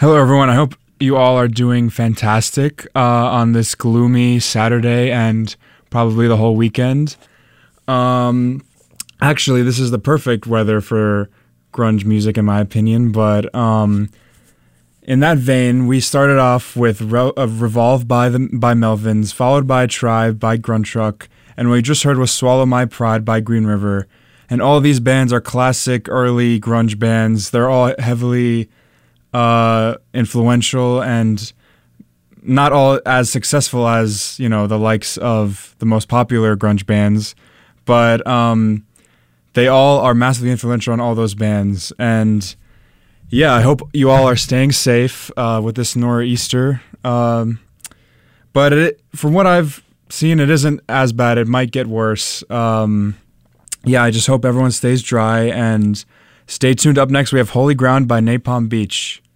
Hello, everyone. I hope you all are doing fantastic on this gloomy Saturday and probably the whole weekend. Actually, this is the perfect weather for grunge music, in my opinion. But in that vein, we started off with Revolve by Melvins, followed by Tribe by Gruntruck, and what we just heard was Swallow My Pride by Green River. And all these bands are classic early grunge bands. They're all heavily influential and not all as successful as, the likes of the most popular grunge bands, but they all are massively influential on all those bands. And yeah, I hope you all are staying safe with this nor'easter. But from what I've seen, it isn't as bad. It might get worse. I just hope everyone stays dry and stay tuned. Up next, we have Holy Ground by Napalm Beach.